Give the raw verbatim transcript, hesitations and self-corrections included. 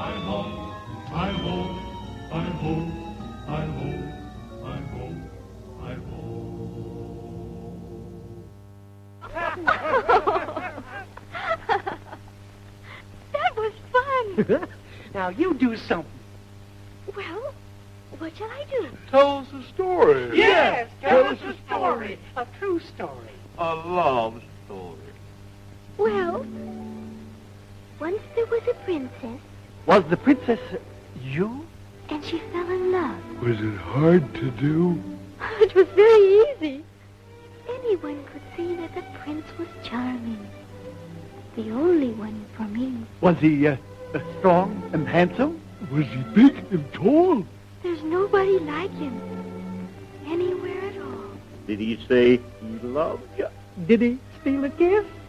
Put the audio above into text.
Hi-ho, hi-ho, hi-ho, hi-ho, hi-ho, hi-ho. That was fun. Now, you do something. Well, what shall I do? Tell us a story. Yes, tell us a story. A true story. A love story. Well, once there was a princess, Was the princess you? and she fell in love. Was it hard to do? It was very easy. Anyone could see that the prince was charming. The only one for me. Was he uh, uh, strong and handsome? Was he big and tall? There's nobody like him. Anywhere at all. Did he say he loved you? Did he steal a kiss?